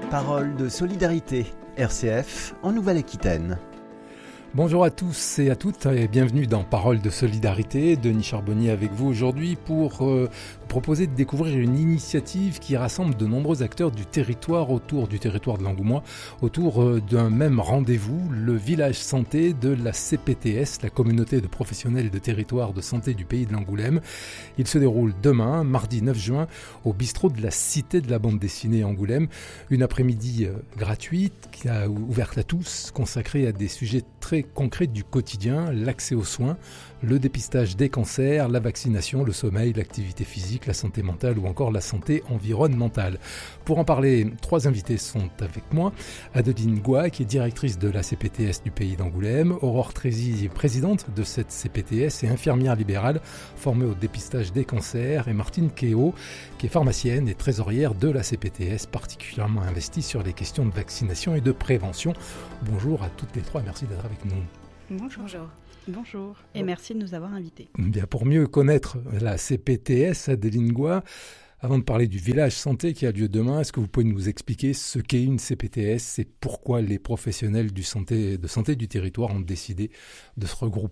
Parole de solidarité, RCF en Nouvelle-Aquitaine. Bonjour à tous et à toutes et bienvenue dans Parole de solidarité. Denis Charbonnier avec vous aujourd'hui pour proposer de découvrir une initiative qui rassemble de nombreux acteurs du territoire autour du territoire de l'Angoumois, autour d'un même rendez-vous, le village santé de la CPTS, la communauté de professionnels de territoire de santé du pays de l'Angoulême. Il se déroule demain, mardi 9 juin, au bistrot de la Cité de la bande dessinée Angoulême. Une après-midi gratuite, ouverte à tous, consacrée à des sujets très concrets du quotidien, l'accès aux soins, le dépistage des cancers, la vaccination, le sommeil, l'activité physique, la santé mentale ou encore la santé environnementale. Pour en parler, 3 invités sont avec moi. Adeline Goua, qui est directrice de la CPTS du pays d'Angoulême, Aurore Trézy, présidente de cette CPTS et infirmière libérale formée au dépistage des cancers, et Martine Kéo, qui est pharmacienne et trésorière de la CPTS, particulièrement investie sur les questions de vaccination et de prévention. Bonjour à toutes les 3, merci d'être avec nous. Bonjour. Bonjour et merci de nous avoir invités. Bien, pour mieux connaître la CPTS, Adeline Goua, avant de parler du village santé qui a lieu demain, est-ce que vous pouvez nous expliquer ce qu'est une CPTS et pourquoi les professionnels de santé du territoire ont décidé de se regrouper ?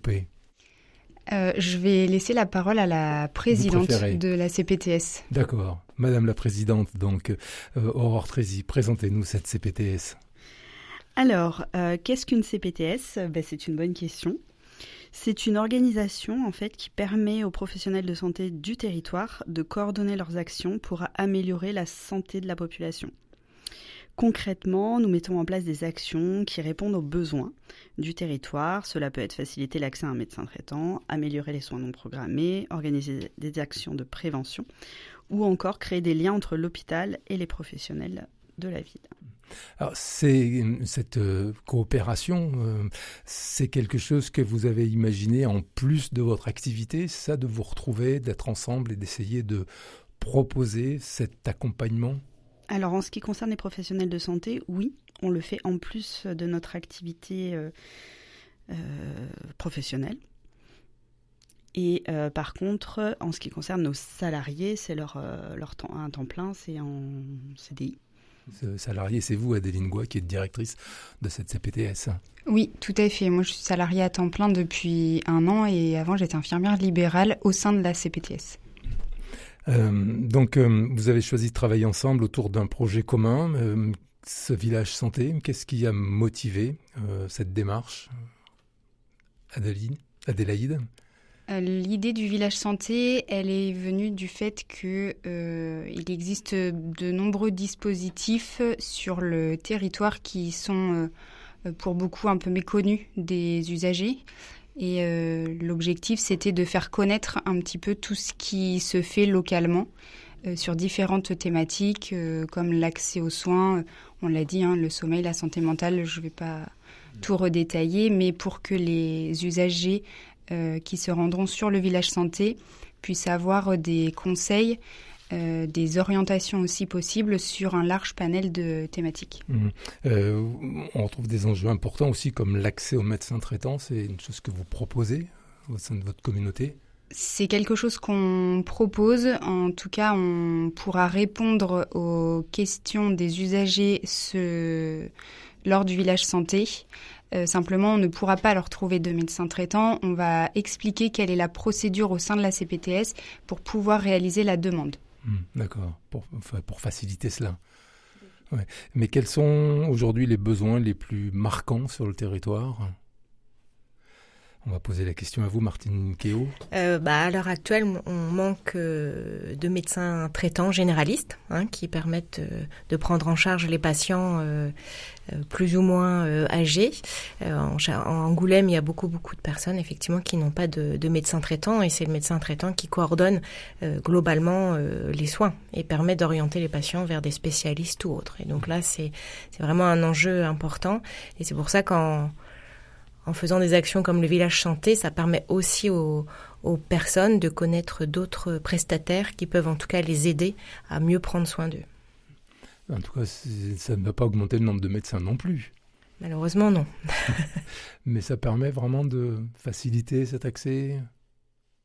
Je vais laisser la parole à la présidente de la CPTS. D'accord. Madame la présidente, donc Aurore Trézy, présentez-nous cette CPTS. Alors, qu'est-ce qu'une CPTS ? C'est une bonne question. C'est une organisation en fait qui permet aux professionnels de santé du territoire de coordonner leurs actions pour améliorer la santé de la population. Concrètement, nous mettons en place des actions qui répondent aux besoins du territoire. Cela peut être faciliter l'accès à un médecin traitant, améliorer les soins non programmés, organiser des actions de prévention ou encore créer des liens entre l'hôpital et les professionnels de la ville. Alors, cette coopération, c'est quelque chose que vous avez imaginé en plus de votre activité, ça, de vous retrouver, d'être ensemble et d'essayer de proposer cet accompagnement ? Alors, en ce qui concerne les professionnels de santé, oui, on le fait en plus de notre activité professionnelle. Et par contre, en ce qui concerne nos salariés, c'est leur temps plein, c'est en CDI. Ce salarié, c'est vous, Adeline Goua, qui êtes directrice de cette CPTS. Oui, tout à fait. Moi, je suis salariée à temps plein depuis 1 an et avant, j'étais infirmière libérale au sein de la CPTS. Donc, vous avez choisi de travailler ensemble autour d'un projet commun, ce village santé. Qu'est-ce qui a motivé cette démarche, Adélaïde ? L'idée du village santé, elle est venue du fait que il existe de nombreux dispositifs sur le territoire qui sont pour beaucoup un peu méconnus des usagers. Et l'objectif, c'était de faire connaître un petit peu tout ce qui se fait localement sur différentes thématiques comme l'accès aux soins, on l'a dit, le sommeil, la santé mentale, je ne vais pas tout redétailler, mais pour que les usagers qui se rendront sur le village santé puissent avoir des conseils, des orientations aussi possibles sur un large panel de thématiques. On retrouve des enjeux importants aussi comme l'accès aux médecins traitants. C'est une chose que vous proposez au sein de votre communauté ? C'est quelque chose qu'on propose. En tout cas, on pourra répondre aux questions des usagers lors du village santé. Simplement, on ne pourra pas leur trouver de médecin traitant. On va expliquer quelle est la procédure au sein de la CPTS pour pouvoir réaliser la demande. D'accord, pour faciliter cela. Ouais. Mais quels sont aujourd'hui les besoins les plus marquants sur le territoire ? On va poser la question à vous, Martine Kéo. À l'heure actuelle, on manque de médecins traitants généralistes qui permettent de prendre en charge les patients plus ou moins âgés. En Angoulême, il y a beaucoup de personnes effectivement qui n'ont pas de médecin traitant et c'est le médecin traitant qui coordonne globalement les soins et permet d'orienter les patients vers des spécialistes ou autres. Et donc là, c'est vraiment un enjeu important et c'est pour ça qu'en faisant des actions comme le village santé, ça permet aussi aux personnes de connaître d'autres prestataires qui peuvent en tout cas les aider à mieux prendre soin d'eux. En tout cas, ça ne va pas augmenter le nombre de médecins non plus. Malheureusement, non. Mais ça permet vraiment de faciliter cet accès ?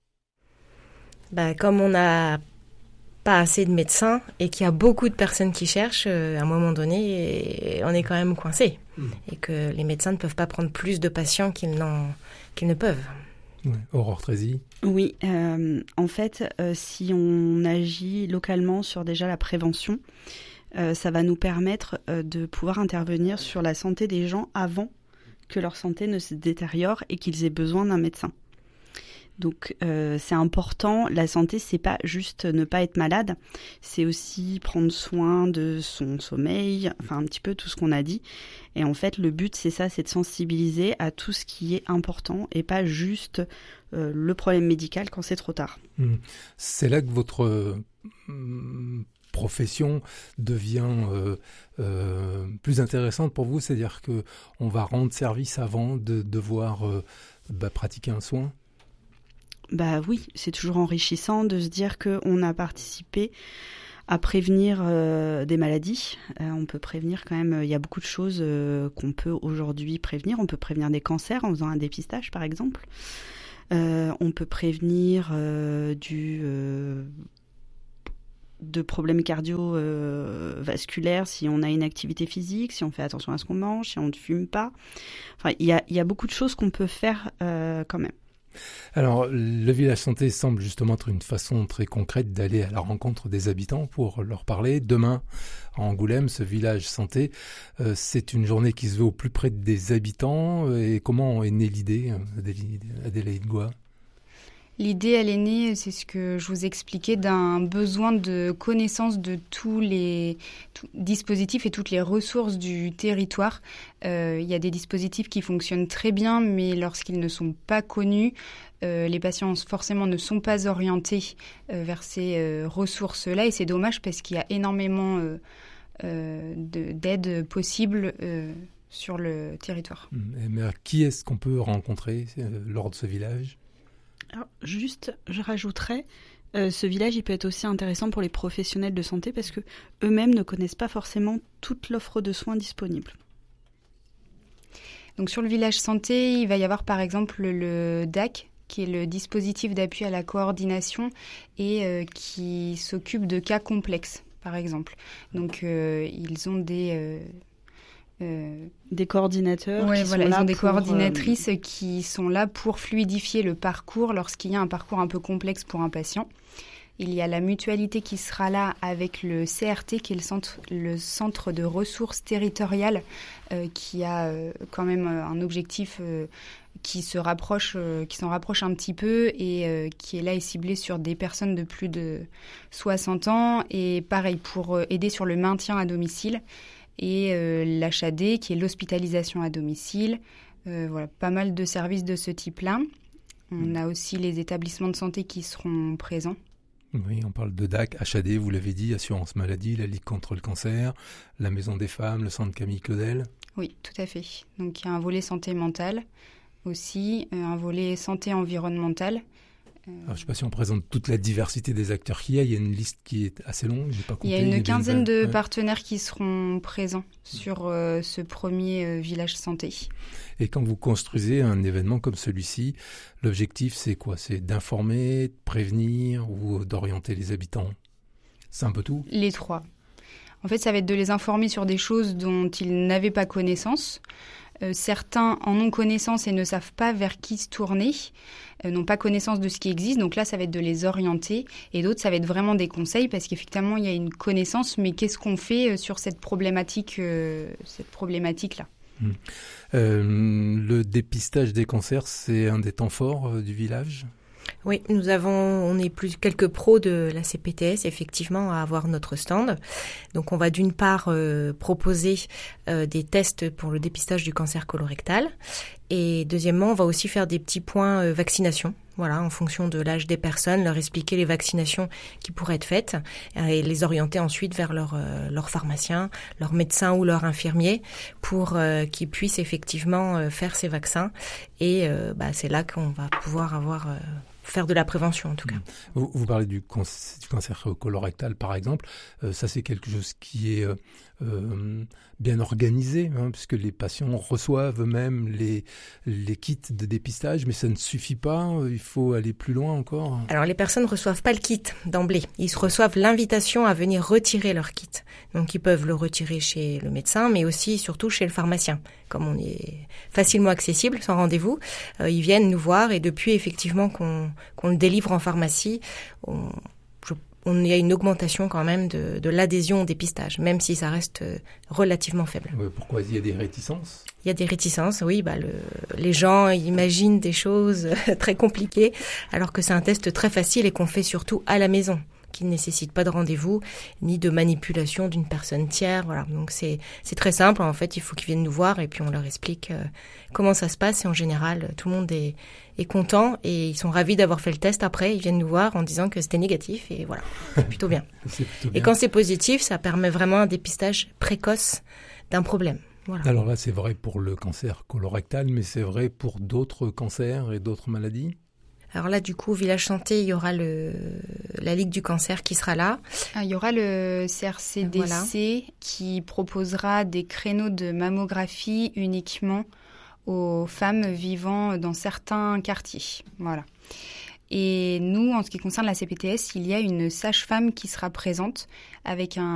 Comme on a pas assez de médecins et qu'il y a beaucoup de personnes qui cherchent, à un moment donné, on est quand même coincé. Et que les médecins ne peuvent pas prendre plus de patients qu'ils ne peuvent. Ouais. Aurore Trézy. Oui, en fait, si on agit localement sur déjà la prévention, ça va nous permettre de pouvoir intervenir sur la santé des gens avant que leur santé ne se détériore et qu'ils aient besoin d'un médecin. Donc c'est important, la santé c'est pas juste ne pas être malade, c'est aussi prendre soin de son sommeil, enfin un petit peu tout ce qu'on a dit. Et en fait le but c'est ça, c'est de sensibiliser à tout ce qui est important et pas juste le problème médical quand c'est trop tard. C'est là que votre profession devient plus intéressante pour vous, c'est-à-dire qu'on va rendre service avant de devoir pratiquer un soin. Bah oui, c'est toujours enrichissant de se dire qu'on a participé à prévenir des maladies. On peut prévenir quand même, il y a beaucoup de choses qu'on peut aujourd'hui prévenir. On peut prévenir des cancers en faisant un dépistage par exemple. On peut prévenir de problèmes cardiovasculaires si on a une activité physique, si on fait attention à ce qu'on mange, si on ne fume pas. Enfin, il y a beaucoup de choses qu'on peut faire quand même. Alors, le village santé semble justement être une façon très concrète d'aller à la rencontre des habitants pour leur parler. Demain, à Angoulême, ce village santé, c'est une journée qui se veut au plus près des habitants. Et comment est née l'idée, Adélaïde Goua ? L'idée, elle est née, c'est ce que je vous expliquais, d'un besoin de connaissance de tous les dispositifs et toutes les ressources du territoire. Il y a des dispositifs qui fonctionnent très bien, mais lorsqu'ils ne sont pas connus, les patients forcément ne sont pas orientés vers ces ressources-là. Et c'est dommage parce qu'il y a énormément d'aides possibles sur le territoire. Mais qui est-ce qu'on peut rencontrer lors de ce village ? Alors, juste, je rajouterais, ce village, il peut être aussi intéressant pour les professionnels de santé parce que eux-mêmes ne connaissent pas forcément toute l'offre de soins disponible. Donc sur le village santé, il va y avoir par exemple le DAC, qui est le dispositif d'appui à la coordination et qui s'occupe de cas complexes, par exemple. Donc ils ont des coordinateurs ils ont des coordinatrices pour, qui sont là pour fluidifier le parcours lorsqu'il y a un parcours un peu complexe pour un patient. Il y a la mutualité qui sera là avec le CRT, qui est le centre de ressources territoriales, qui a quand même un objectif qui s'en rapproche un petit peu et qui est là et ciblé sur des personnes de plus de 60 ans. Et pareil, pour aider sur le maintien à domicile. Et l'HAD, qui est l'hospitalisation à domicile. Voilà, pas mal de services de ce type-là. On a aussi les établissements de santé qui seront présents. Oui, on parle de DAC, HAD, vous l'avez dit, Assurance Maladie, la Ligue contre le cancer, la Maison des femmes, le Centre Camille Claudel. Oui, tout à fait. Donc il y a un volet santé mentale aussi, un volet santé environnementale. Alors, je ne sais pas si on présente toute la diversité des acteurs qu'il y a. Il y a une liste qui est assez longue. J'ai pas compté. Il y a une quinzaine de partenaires qui seront présents sur ce premier village santé. Et quand vous construisez un événement comme celui-ci, l'objectif c'est quoi ? C'est d'informer, de prévenir ou d'orienter les habitants ? C'est un peu tout ? Les trois. En fait, ça va être de les informer sur des choses dont ils n'avaient pas connaissance. Certains en ont connaissance et ne savent pas vers qui se tourner, n'ont pas connaissance de ce qui existe. Donc là, ça va être de les orienter. Et d'autres, ça va être vraiment des conseils parce qu'effectivement, il y a une connaissance. Mais qu'est-ce qu'on fait sur cette problématique-là ? Le dépistage des cancers, c'est un des temps forts du village ? Oui, on est quelques pros de la CPTS, effectivement, à avoir notre stand. Donc, on va d'une part proposer des tests pour le dépistage du cancer colorectal. Et deuxièmement, on va aussi faire des petits points vaccination. Voilà, en fonction de l'âge des personnes, leur expliquer les vaccinations qui pourraient être faites et les orienter ensuite vers leur pharmacien, leur médecin ou leur infirmier pour qu'ils puissent effectivement faire ces vaccins. Et c'est là qu'on va pouvoir avoir faire de la prévention en tout cas. Vous parlez du cancer colorectal par exemple, ça c'est quelque chose qui est bien organisé, puisque les patients reçoivent eux-mêmes les kits de dépistage, mais ça ne suffit pas, il faut aller plus loin encore. Alors les personnes ne reçoivent pas le kit d'emblée, ils reçoivent l'invitation à venir retirer leur kit. Donc ils peuvent le retirer chez le médecin, mais aussi surtout chez le pharmacien. Comme on est facilement accessible, sans rendez-vous, ils viennent nous voir et depuis effectivement qu'on le délivre en pharmacie, on y a une augmentation quand même de l'adhésion au dépistage, même si ça reste relativement faible. Pourquoi il y a des réticences ? Il y a des réticences, oui. Les gens imaginent des choses très compliquées, alors que c'est un test très facile et qu'on fait surtout à la maison, qui ne nécessite pas de rendez-vous ni de manipulation d'une personne tiers. Voilà. Donc c'est très simple. En fait, il faut qu'ils viennent nous voir et puis on leur explique comment ça se passe. Et en général, tout le monde est content et ils sont ravis d'avoir fait le test. Après, ils viennent nous voir en disant que c'était négatif et voilà, c'est plutôt bien. Et quand c'est positif, ça permet vraiment un dépistage précoce d'un problème. Voilà. Alors là, c'est vrai pour le cancer colorectal, mais c'est vrai pour d'autres cancers et d'autres maladies ? Alors là, du coup, au Village Santé, il y aura la Ligue du cancer qui sera là. Il y aura le CRCDC qui proposera des créneaux de mammographie uniquement aux femmes vivant dans certains quartiers. Voilà. Et nous, en ce qui concerne la CPTS, il y a une sage-femme qui sera présente avec un